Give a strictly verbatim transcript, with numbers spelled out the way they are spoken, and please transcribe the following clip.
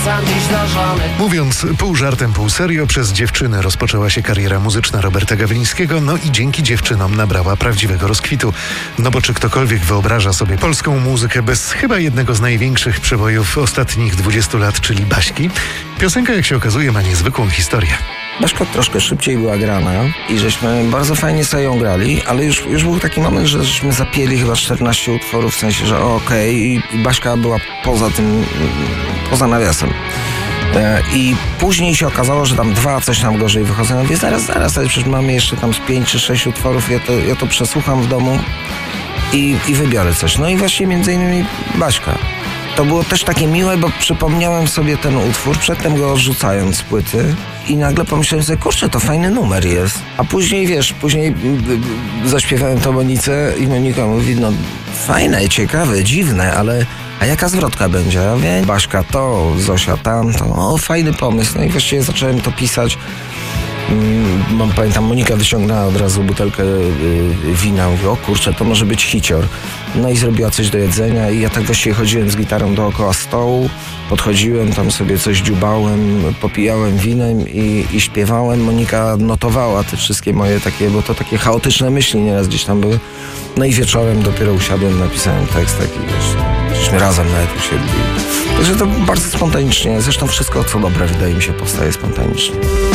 wracam dziś do żony. Mówiąc pół żartem, pół serio, przez dziewczyny rozpoczęła się kariera muzyczna Roberta Gawlińskiego, no i dzięki dziewczynom nabrała prawdziwego rozkwitu. No bo czy ktokolwiek wyobraża sobie polską muzykę bez chyba jednego z największych przebojów ostatnich dwudziestu lat, czyli Baśki? Piosenka, jak się okazuje, ma niezwykłą historię. Baśka troszkę szybciej była grana i żeśmy bardzo fajnie sobie ją grali, ale już, już był taki moment, że żeśmy zapieli chyba czternaście utworów, w sensie, że okej, okay, i Baśka była poza tym, poza nawiasem. I później się okazało, że tam dwa coś tam gorzej wychodzą. Ja mówię, zaraz, zaraz, ale przecież mamy jeszcze tam z pięć czy sześć utworów, ja to, ja to przesłucham w domu i, i wybiorę coś. No i właśnie między innymi Baśka. To było też takie miłe, bo przypomniałem sobie ten utwór, przedtem go odrzucając z płyty i nagle pomyślałem sobie, kurczę, to fajny numer jest. A później, wiesz, później zaśpiewałem to Monice i Monika mówi, no fajne, ciekawe, dziwne, ale a jaka zwrotka będzie? Ja mówię, Baśka to, Zosia tamto, o fajny pomysł. No i właściwie zacząłem to pisać. Mam, pamiętam, Monika wyciągnęła od razu butelkę yy, wina, mówi, o kurczę, to może być hicior. No i zrobiła coś do jedzenia i ja tak właściwie chodziłem z gitarą dookoła stołu, podchodziłem, tam sobie coś dziubałem, popijałem winem i, i śpiewałem. Monika notowała te wszystkie moje takie, bo to takie chaotyczne myśli nieraz gdzieś tam były. No i wieczorem dopiero usiadłem, napisałem tekst taki, wiesz, żeśmy razem nawet usiedli. Także to bardzo spontanicznie, zresztą wszystko, co dobre, wydaje mi się, powstaje spontanicznie.